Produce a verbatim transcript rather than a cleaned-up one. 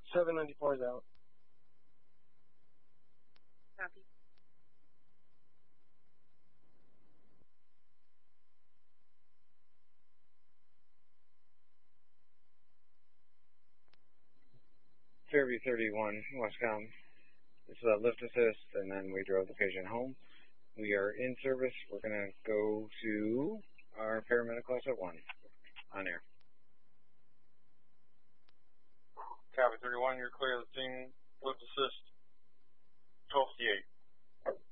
seven ninety-four is out. Copy. Fairview thirty-one, Westcom. This is a lift assist, and then we drove the patient home. We are in service. We're going to go to our paramedic class at one on air. Copy thirty-one, you're clear of the scene. Lift assist, twelve fifty-eight.